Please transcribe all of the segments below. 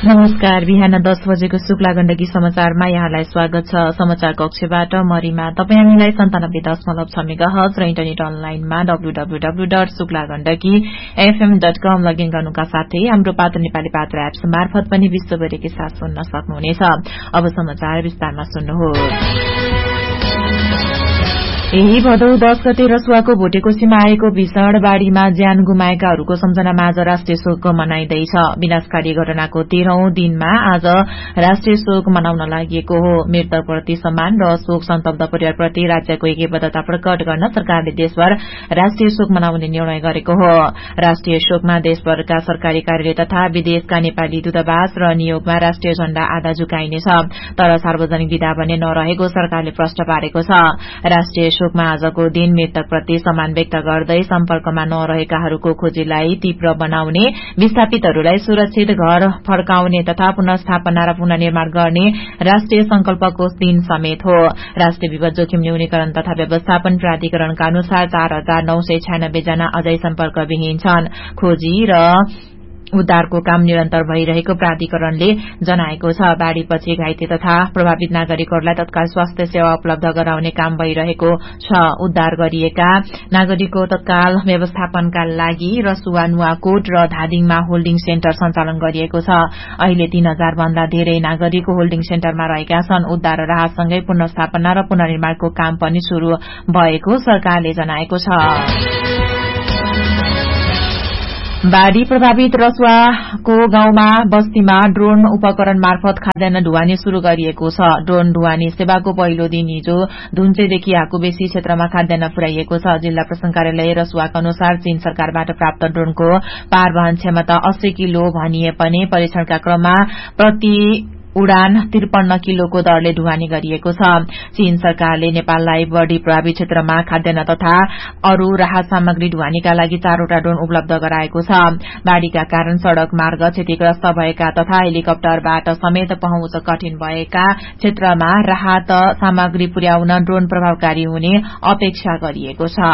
नमस्कार। बिहान 10 बजेको शुक्ला गण्डकी समाचारमा यहाँलाई स्वागत छ। समाचार कक्षबाट मरिमा। तपाई हामीलाई 97.6 मेगाहर्ज र इन्टरनेट अनलाइनमा www.suklagandaki.fm.com लगइन गर्नुका साथै हाम्रो पात्र नेपाली पात्र एप्स मार्फत पनि विश्वभरिकै साथ सुन्न सक्नुहुनेछ। अब समाचार विस्तारमा सुन्नुहोस्। यही भदौ 10 गते रसुवाको भोटेकोसीमा आएको भीषण बाढ़ीमा ज्यान गुमाएकाहरूको सम्झनामा आज राष्ट्रिय शोक मनाइँदैछ। विनाशकारी घटनाको 13औं दिनमा आज राष्ट्रिय शोक मनाउन लागि हो। मृतकप्रति सम्मान र शोक सन्तप्त परिवारप्रति राज्यको एकबद्धता प्रकट गर्न सरकारले देशभर राष्ट्रिय शोक मनाउने निर्णय गरेको हो। राष्ट्रिय शोकमा देशभरका सरकारी कार्यालय तथा विदेशका नेपाली दूतावास र नियोगमा राष्ट्रिय झण्डा आधा झुकाइनेछ, तर सार्वजनिक विदा भने नरहेको सरकारले प्रश्न पारेको छ। राष्ट्रिय शोकमा आजको दिन मृतकप्रति सम्मान व्यक्त गर्दै सम्पर्कमा नरहेकाहरूको खोजीलाई तीव्र बनाउने, विस्थापितहरूलाई सुरक्षित घर फर्काउने तथा पुनर्स्थापना र पुनर्निर्माण गर्ने राष्ट्रिय संकल्पको दिन समेत हो। राष्ट्रिय विपद जोखिम न्यूनीकरण तथा व्यवस्थापन प्राधिकरणका अनुसार 4,996 जना अझै सम्पर्कविहीन छन्। खोजी र उद्धारको काम निरन्तर भइरहेको प्राधिकरणले जनाएको छ। बाढ़ीपछि घाइते तथा प्रभावित नागरिकहरूलाई तत्काल स्वास्थ्य सेवा उपलब्ध गराउने काम भइरहेको छ। उद्धार गरिएका नागरिकको तत्काल व्यवस्थापनका लागि रसुवा, नुवाकोट र धादिङमा होल्डिङ सेन्टर सञ्चालन गरिएको छ। अहिले 3,000 भन्दा धेरै नागरिक होल्डिङ सेन्टरमा रहेका छन्। उद्धार र राहतसँगै पुनर्स्थापना र पुनर्निर्माणको काम पनि शुरू भएको सरकारले जनाएको छ। बाढ़ी प्रभावित रसुवाको गाउँमा बस्तीमा ड्रोन उपकरण मार्फत खाद्यान्न ढुवानी शुरू गरिएको छ। ड्रोन ढुवानी सेवाको पहिलो दिन हिजो धुन्चेदेखि हाकुबेसी क्षेत्रमा खाद्यान्न पुर्याइएको छ। जिल्ला प्रशासन कार्यालय रसुवाका अनुसार चीन सरकारबाट प्राप्त ड्रोनको पारवहन क्षमता 80 किलो भनिए पनि परीक्षणका क्रममा प्रति उडान 53 किलोको दरले ढुवानी गरिएको छ। चीन सरकारले नेपाललाई बढ़ी प्रभावित क्षेत्रमा खाद्यान्न तथा अरू राहत सामग्री ढुवानीका लागि 4वटा ड्रोन उपलब्ध गराएको छ। बाढ़ीका कारण सड़क मार्ग क्षतिग्रस्त भएका तथा हेलिकप्टरबाट समेत पहुँच कठिन भएका क्षेत्रमा राहत सामग्री पुर्याउन ड्रोन प्रभावकारी हुने अपेक्षा गरिएको छ।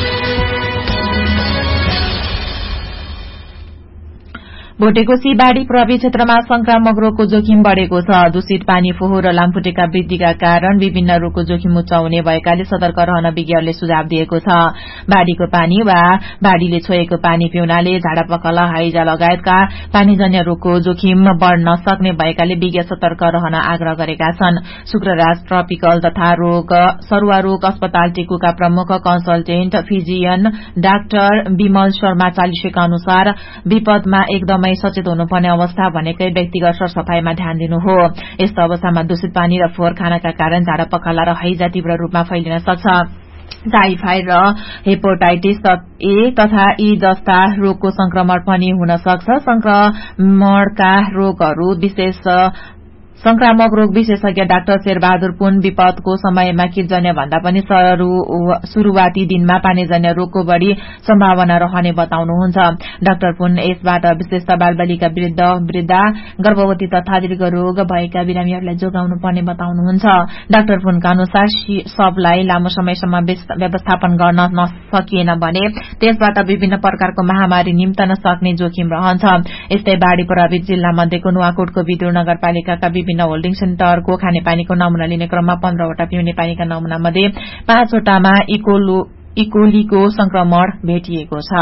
भोटेकोसी बाढ़ी प्रभावित क्षेत्रमा संक्रामक रोगको जोखिम बढ़ेको छ। दूषित पानी, फोहोर र लामखुट्टेका वृद्धिका कारण विभिन्न रोगको जोखिम उच्च हुने भएकाले सतर्क रहन विज्ञहरूले सुझाव दिएको छ। बाढ़ीको पानी वा बाढ़ीले छोएको पानी पिउनाले झाडापखाला, हैजा लगायतका पानीजन्य रोगको जोखिम बढ़न सक्ने भएकाले विज्ञ सतर्क रहन आग्रह गरेका छन्। शुक्रराज ट्रपिकल तथा सरुवा रोग अस्पताल टिकुका प्रमुख consultant Fijian doctor Bimal Sharma चालिसेका अनुसार विपदमा एकदमै सचेत हुनुपर्ने अवस्था भनेकै व्यक्तिगत सरसफाईमा ध्यान दिनु हो। यस्तो अवस्थामा दूषित पानी र फोहोर खानाका कारण झाडापखाला र हैजा तीव्र रूपमा फैलिन सक्छ। टाइफाइड र हेपाटाइटिस ए तथा ई जस्ता रोगको संक्रमण पनि हुन सक्छ। संक्रमणका रोगहरू संक्रामक रोग विशेषज्ञ डाक्टर शेरबहादुर पुन विपदको समयमा किटजन्य भन्दा पनि शुरूआती दिनमा पानीजन्य रोगको बढ़ी सम्भावना रहने बताउनुहुन्छ। डाक्टर पुन यसबाट विशेषतः बालबालिका, वृद्धा, गर्भवती तथा दीर्घ रोग भएका बिरामीहरूलाई जोगाउनु पर्ने बताउनुहुन्छ। डाक्टर पुनका अनुसार सबलाई लामो समयसम्म व्यवस्थापन गर्न नसकिएन भने त्यसबाट विभिन्न प्रकारको महामारी निम्तन सक्ने जोखिम रहन्छ। यस्तै बाढ़ी प्रभावित जिल्ला मध्येको नुवाकोटको विदुर नगरपालिकाका विभिन्न होल्डिङ सेन्टरको खानेपानीको नमूना लिने क्रममा 15वटा पिउने पानीका नमूना मध्ये 5वटामा इकोलीको संक्रमण भेटिएको छ।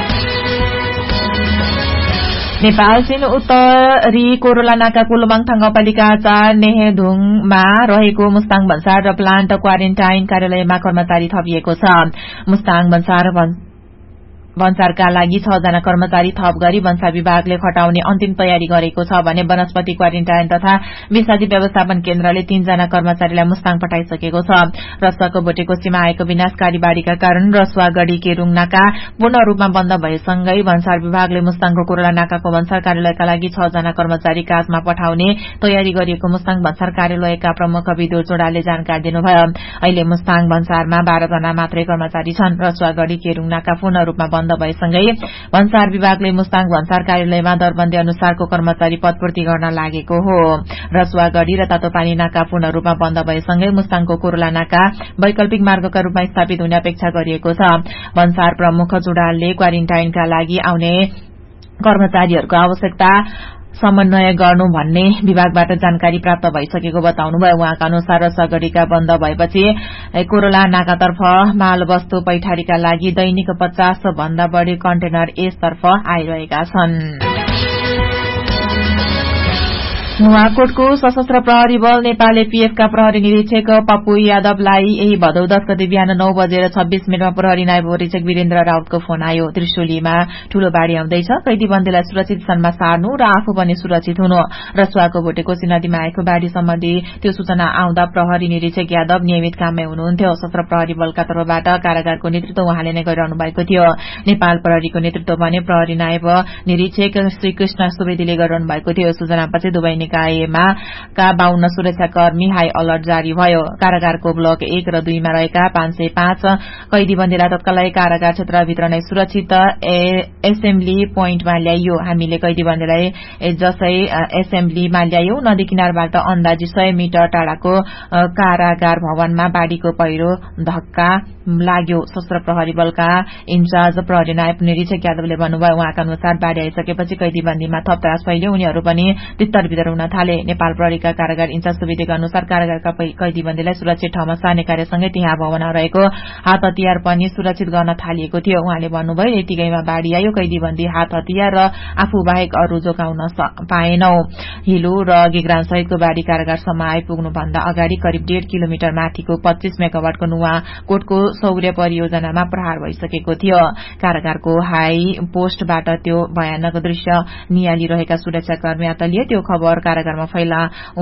नेपाल चीन उत्तरी कोरोला नाकाको लोमाङथाङ गाउँपालिका 4 नेहेधुङमा रहेको मुस्ताङ भन्सार र प्लान्ट क्वारेन्टाइन कार्यालयमा कर्मचारी थपिएको छ। मुस्ताङ भन्सारका लागि 6 जना कर्मचारी थप गरी भन्सार विभागले खटाउने अन्तिम तयारी गरेको छ भने वनस्पति क्वारेन्टाइन तथा विषादी व्यवस्थापन केन्द्रले 3 जना कर्मचारीलाई मुस्ताङ पठाइसकेको छ। रसुवाको भोटेकोसीमा आएको विनाशकारी बाढ़ीका कारण रसुवा गढी केरुङ नाका पूर्ण रूपमा बन्द भएसँगै भन्सार विभागले मुस्ताङको कोरोला नाकाको भन्सार कार्यालयका लागि 6 जना कर्मचारी काजमा पठाउने तयारी गरिएको मुस्ताङ भन्सार कार्यालयका प्रमुख विदुर चोडाले जानकारी दिनुभयो। अहिले मुस्ताङ भन्सारमा 12 जना मात्रै कर्मचारी छन्। रसुवा गढी केरुङ नाका पूर्ण रूपमा बन्द भएसँगै भन्सार विभागले मुस्ताङ भन्सार कार्यालयमा दरबन्दी अनुसारको कर्मचारी पदपूर्ति गर्न लागेको हो। रसुवागढ़ी र तातोपानी नाका पूर्ण रूपमा बन्द भएसँगै मुस्ताङको कोरोला नाका वैकल्पिक मार्गका रूपमा स्थापित हुने अपेक्षा गरिएको छ। भन्सार प्रमुख चुडालले क्वारेन्टाइनका लागि आउने कर्मचारीहरूको आवश्यकता समन्वय गर्नु भन्ने विभागबाट जानकारी प्राप्त भइसकेको बताउनुभयो। उहाँका अनुसार रसुवागढ़ीका बन्द भएपछि कोरोला नाकातर्फ मालवस्तु पैठारीका लागि दैनिक 50 भन्दा बढ़ी कन्टेनर यसतर्फ आइरहेका छन्। नुवाकोटको सशस्त्र प्रहरी बल नेपाल एपीएफका प्रहरी निरीक्षक पप्पू यादवलाई यही भदौ 10 गते बिहान 9:26 प्रहरी नायब निरीक्षक वीरेन्द्र राउतको फोन आयो। त्रिशुलीमा ठूलो बाढ़ी आउँदैछ, कैदीबन्दीलाई सुरक्षित स्थानमा सार्नु र आफू पनि सुरक्षित हुनु। रसुवाको भोटेकोशी नदीमा आएको बाढ़ी सम्बन्धी त्यो सूचना आउँदा प्रहरी निरीक्षक यादव नियमित काममै हुनुहुन्थ्यो। सशस्त्र प्रहरी बलका तर्फबाट कारागारको नेतृत्व उहाँले नै गरिरहनु भएको थियो। नेपाल प्रहरीको नेतृत्व भने प्रहरी नायब निरीक्षक श्रीकृष्ण सुवेदीले गरिरहनु भएको थियो। सूचनापछि दुवै निकायमा का 52 सुरक्षाकर्मी हाई अलर्ट जारी भयो। कारागारको ब्लक 1 र 2 मा रहेका 505 कैदीबन्दीलाई तत्कालै कारागार क्षेत्रभित्र नै सुरक्षित एसेम्बली पोइन्टमा ल्याइयो। हामीले कैदीबन्दीलाई जसै एसेम्बलीमा ल्यायौं। नदी किनारबाट अन्दाजी 100 मिटर टाढाको कारागार भवनमा बाढ़ीको पहिरो धक्का लाग्यो। सशस्त्र प्रहरी बलका इन्चार्ज प्रहरी नायब निरीक्षक यादवले भन्नुभयो। उहाँका अनुसार बाढ़ी आइसकेपछि कैदीबन्दीमा थप त्रास फैल्यो। उनीहरू पनि तित्तर हुन थाले। नेपाल प्रहरीका कारागार इन्चार्ज सुवेदीका अनुसार कारागारका कैदीबन्दीलाई सुरक्षित ठाउँमा सार्ने कार्यसँगै त्यहाँ भवनमा रहेको हात हतियार पनि सुरक्षित गर्न थालिएको थियो। उहाँले भन्नुभयो, यतिकैमा बाढ़ी आयो, कैदीबन्दी हात हतियार र आफू बाहेक अरू जोगाउन पाएनौ। हिलो र गिग्रान सहितको बाढ़ी कारागारसम्म आइपुग्नुभन्दा अगाडि करिब 1.5 किलोमिटर माथिको 25 मेगावाटको नुवाकोटको सौर्य परियोजनामा प्रहार भइसकेको थियो। कारागारको हाई पोस्टबाट त्यो भयानक दृश्य नियालिरहेका सुरक्षाकर्मी अतलिए। त्यो खबर कारागारमा फैला